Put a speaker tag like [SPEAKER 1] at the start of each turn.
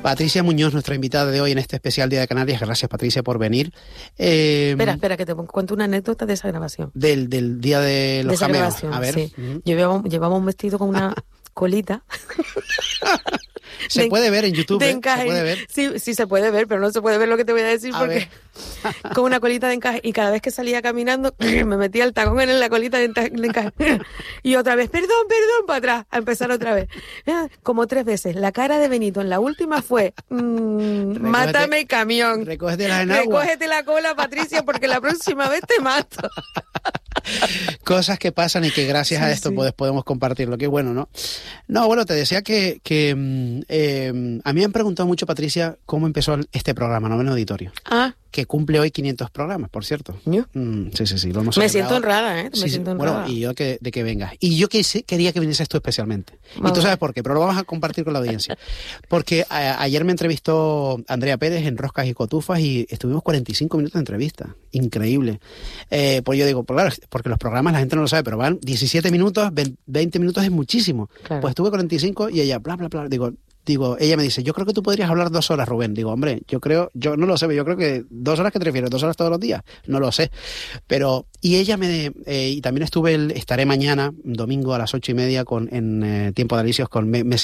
[SPEAKER 1] Patricia Muñoz, nuestra invitada de hoy en este especial Día de Canarias. Gracias, Patricia, por venir.
[SPEAKER 2] Espera, que te cuento una anécdota de esa grabación.
[SPEAKER 1] Del día de los cameos. A ver.
[SPEAKER 2] Sí. Llevaba un vestido con una colita.
[SPEAKER 1] Se puede ver en YouTube,
[SPEAKER 2] de encaje.
[SPEAKER 1] ¿Se puede ver?
[SPEAKER 2] Sí, se puede ver, pero no se puede ver lo que te voy a decir porque con una colita de encaje, y cada vez que salía caminando me metía el tacón en la colita de encaje y otra vez, perdón, para atrás, a empezar otra vez. Como 3 veces. La cara de Benito en la última fue mátame, camión.
[SPEAKER 1] Recógete la enagua.
[SPEAKER 2] Recógete la cola, Patricia, porque la próxima vez te mato.
[SPEAKER 1] Cosas que pasan y que gracias a esto podemos compartirlo. Qué bueno, ¿no? No, bueno, te decía que a mí me han preguntado mucho, Patricia, cómo empezó este programa, Noveno Auditorio. Que cumple hoy 500 programas, por cierto.
[SPEAKER 2] ¿Yo?
[SPEAKER 1] Sí, lo hemos
[SPEAKER 2] Me siento honrada, ¿eh?
[SPEAKER 1] Siento honrada. Bueno, y yo de que vengas. Y yo quería que vinieses tú especialmente. Y tú sabes por qué, pero lo vamos a compartir con la audiencia. Porque ayer me entrevistó Andrea Pérez en Roscas y Cotufas y estuvimos 45 minutos de entrevista. Increíble. Pues yo digo, pues claro, porque los programas la gente no lo sabe, pero van 17 minutos, 20 minutos es muchísimo. Claro. Pues estuve 45 y ella, bla, bla, bla. Digo, ella me dice, yo creo que tú podrías hablar 2 horas, Rubén. Digo, hombre, yo no lo sé, yo creo que 2 horas, ¿qué te refieres? 2 horas todos los días, no lo sé. Pero, y ella y también estaré mañana, domingo a las 8:30 en Tiempo de Alicios con